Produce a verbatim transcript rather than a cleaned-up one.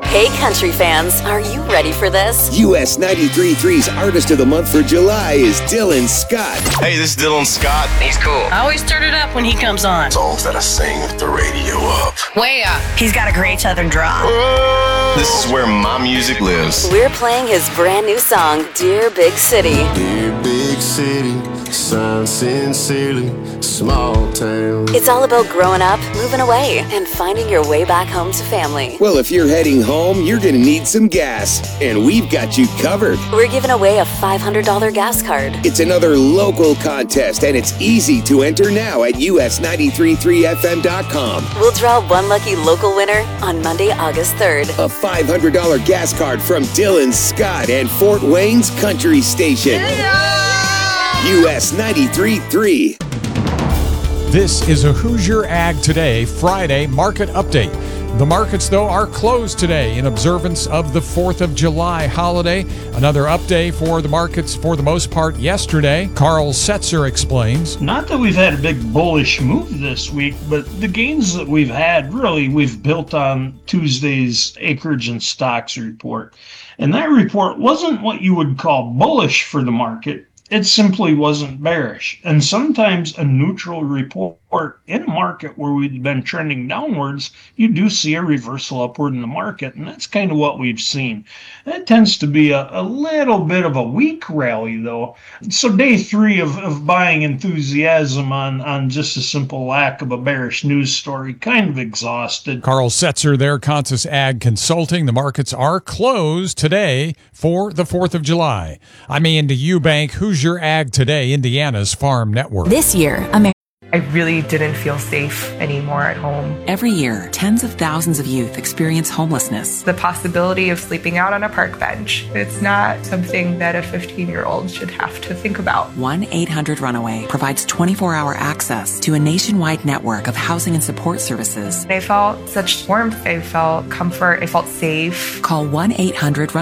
Hey, country fans, are you ready for this? U S ninety-three point three's Artist of the Month for July is Dylan Scott. Hey, this is Dylan Scott. He's cool. I always turn it up when he comes on. Songs that I sing with the radio up. Way up. He's got a great southern draw. This is where my music lives. We're playing his brand new song, Dear Big City. Dear big city, sound sincerely, small town. It's all about growing up, moving away, and finding your way back home to family. Well, if you're heading home, you're going to need some gas, and we've got you covered. We're giving away a five hundred dollars gas card. It's another local contest, and it's easy to enter now at U S ninety-three point three F M dot com. We'll draw one lucky local winner on Monday, August third. A five hundred dollars gas card from Dylan Scott and Fort Wayne's Country Station. Yeah! U S ninety-three point three. This is a Hoosier Ag Today Friday market update. The markets, though, are closed today in observance of the fourth of July holiday. Another update for the markets for the most part yesterday. Carl Setzer explains. Not that we've had a big bullish move this week, but the gains that we've had, really, we've built on Tuesday's acreage and stocks report. And that report wasn't what you would call bullish for the market. It simply wasn't bearish. And sometimes a neutral report in a market where we've been trending downwards, you do see a reversal upward in the market. And that's kind of what we've seen. That tends to be a, a little bit of a weak rally, though. So day three of, of buying enthusiasm on, on just a simple lack of a bearish news story, kind of exhausted. Carl Setzer there, Consus Ag Consulting. The markets are closed today for the fourth of July. I'm Andy Eubank, Hoosier Ag Today, Indiana's Farm Network. This year, America. I really didn't feel safe anymore at home. Every year, tens of thousands of youth experience homelessness. The possibility of sleeping out on a park bench, it's not something that a fifteen-year-old should have to think about. one eight hundred runaway provides twenty-four hour access to a nationwide network of housing and support services. I felt such warmth. I felt comfort. I felt safe. Call one eight hundred runaway.